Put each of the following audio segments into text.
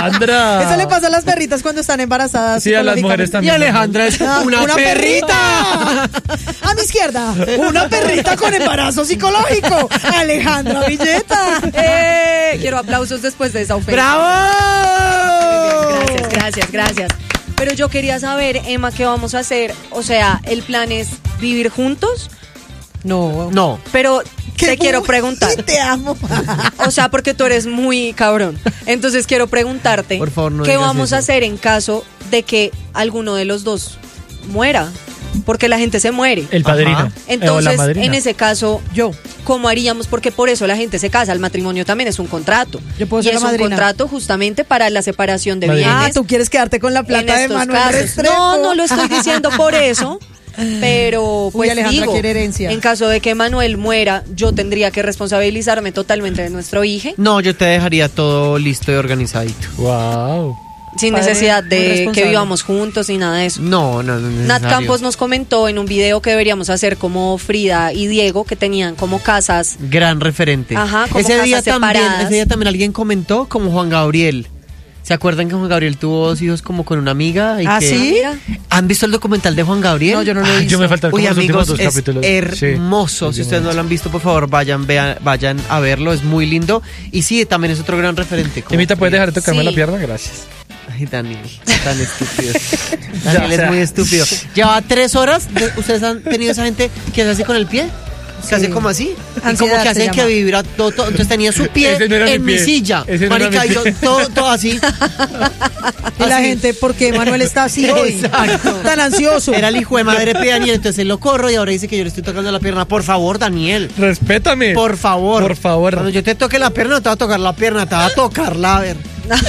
Alejandra. Eso le pasa a las perritas cuando están embarazadas. Sí, a las mujeres Y también. Alejandra es una perrita. A mi izquierda, una perrita con embarazo psicológico. Alejandra Villeta. Quiero aplausos después de esa ofensa. ¡Bravo! Gracias. Pero yo quería saber, Emma, ¿qué vamos a hacer? O sea, ¿el plan es vivir juntos? No. Pero te quiero preguntar. Te amo. O sea, porque tú eres muy cabrón. Entonces quiero preguntarte, Por favor, no ¿qué digas vamos eso. a hacer en caso de que alguno de los dos muera? Porque la gente se muere. El padrino. Ajá. O la Entonces, madrina. en ese caso, ¿cómo haríamos? Porque por eso la gente se casa. El matrimonio también es un contrato. Yo puedo y ser la es un madrina. contrato justamente para la separación de Madrina. bienes. Ah, tú quieres quedarte con la en plata de estos Manuel casos. Restrepo. No lo estoy diciendo por eso. Pero pues Alejandra digo, quiere herencia. en caso de que Manuel muera, yo tendría que responsabilizarme totalmente de nuestro hijo, No, yo te dejaría todo listo y organizadito. Wow. sin Padre, necesidad muy de que responsable. vivamos juntos ni nada de eso. No es Nat necesario. Campos nos comentó en un video que deberíamos hacer como Frida y Diego, que tenían como casas. Gran referente. Ajá, como ese día casas también, separadas. ese día también alguien comentó como Juan Gabriel. ¿Se acuerdan que Juan Gabriel tuvo 2 hijos como con una amiga? ¿Ah, que... sí? Mira. ¿Han visto el documental de Juan Gabriel? No, yo no lo he Ay, visto. yo me faltan como Uy, los amigos, últimos 2 es capítulos. hermoso. Sí. Si ustedes no lo han visto, por favor, vayan a verlo. Es muy lindo. Y sí, también es otro gran referente. como Emita, ¿puedes dejar de tocarme Sí. la pierna? Gracias. Ay, Daniel, tan estúpido. Daniel Ya, o sea, es muy estúpido. Lleva 3 horas. ¿Ustedes han tenido esa gente que hace así con el pie? Que hace como así. Y como Ansiedad que se hace que llama. vibra todo. Entonces tenía su pie Ese no era en mi mi pie. silla. Ese no era Marica, mi y yo pie. todo así. Y la Así. gente, porque Manuel está así hoy, Exacto. tan ansioso. Era el hijo de madre de Daniel, entonces él lo corro y ahora dice que yo le estoy tocando la pierna. Por favor, Daniel. Respétame. Por favor. Por favor. Cuando yo te toque la pierna, no te va a tocar la pierna, te va a tocarla, a ver.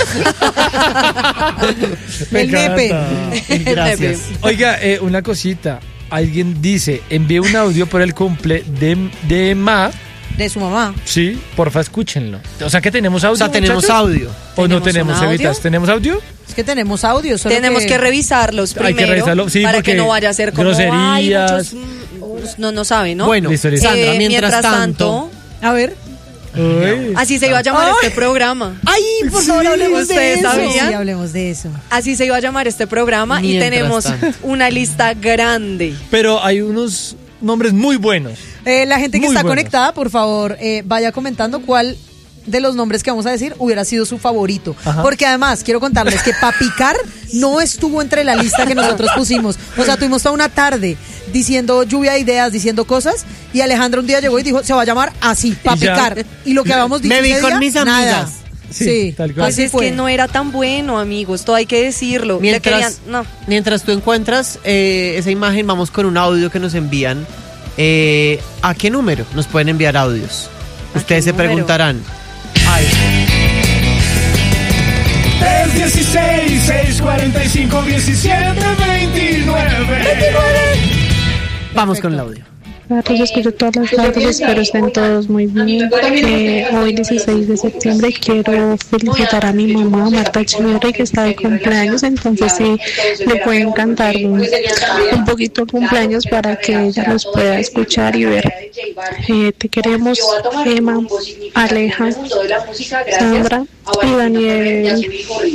Me El nepe. encanta. Gracias. Oiga, una cosita. Alguien dice, envíe un audio por el cumple de Emma. De su mamá. Sí, porfa, escúchenlo. O sea que tenemos audio. O sea, tenemos muchachos? audio. ¿O no ¿Tenemos tenemos, un audio? Evitas? ¿Tenemos audio? Es que tenemos audio. Solo Tenemos que revisarlos Hay primero que revisarlo, sí, para porque que no vaya a ser como groserías. "Ay, muchos, no sabe, ¿no? Bueno, Listo, listo. Sandra, mientras tanto. A ver. Uy. así se iba a llamar Ay. este programa. Ay, por favor, Sí, hablemos de ¿ustedes eso. sabían? Sí, hablemos de eso. Así se iba a llamar este programa y Mientras tenemos tanto. una lista grande. Pero hay unos nombres muy buenos. La gente que Muy está buenos. conectada, por favor, vaya comentando cuál de los nombres que vamos a decir hubiera sido su favorito. Ajá. Porque además, quiero contarles que Papicar no estuvo entre la lista que nosotros pusimos. O sea, tuvimos toda una tarde diciendo lluvia de ideas, diciendo cosas, y Alejandra un día llegó y dijo, se va a llamar así, Papicar. Y lo que habíamos dicho Me vi ese con día, mis nada. amigas. Sí, tal cual. Pues así es fue. que no era tan bueno, amigos, todo hay que decirlo. Le Mientras, no. mientras tú encuentras esa imagen, vamos con un audio que nos envían. ¿A qué número nos pueden enviar audios? Ustedes se número? preguntarán. 316-645-1729. Vamos con el audio. Los escucho todas las tardes, espero estén todos muy bien. Hoy 16 de septiembre quiero felicitar a mi mamá Marta Echeverry, que está de cumpleaños, entonces sí me pueden cantar un poquito el cumpleaños para que ella los pueda escuchar y ver. Te queremos, Emma, Aleja, Sandra y Daniel.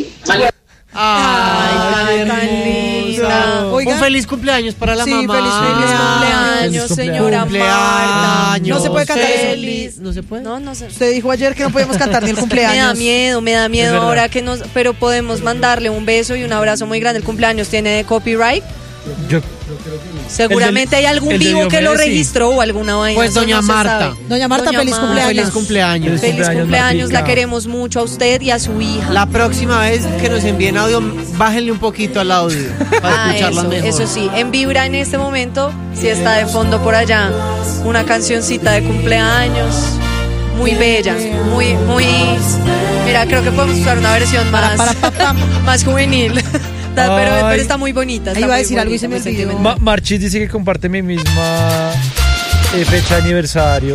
Ay, tan linda. Oiga. Un feliz cumpleaños para la Sí, mamá. feliz Cumpleaños, Feliz señora cumpleaños. Marta. No se puede cantar eso. Feliz. ¿No se puede? No sé. Usted dijo ayer que no podíamos cantar ni el Me da cumpleaños. me da Es miedo verdad. ahora que nos... Pero podemos mandarle un beso y un abrazo muy grande. El cumpleaños tiene de copyright. Yo, Seguramente hay algún el de vivo que lo Diomedes, sí. registró o alguna vaina. Pues eso doña no se Marta. sabe. Doña Marta, feliz cumpleaños. Feliz cumpleaños. Feliz cumpleaños, la Martica. queremos mucho a usted y a su hija. La próxima vez que nos envíen audio, bájenle un poquito al audio para escucharla mejor. Eso sí, en Vibra en este momento, si está de fondo por allá, una cancioncita de cumpleaños, muy bella, muy... Mira, creo que podemos usar una versión más, más juvenil, pero Ay. está muy bonita. está Ahí iba a muy decir algo y se me bonita, muy olvidó. sentimental. Marchis dice que comparte mi misma fecha de aniversario.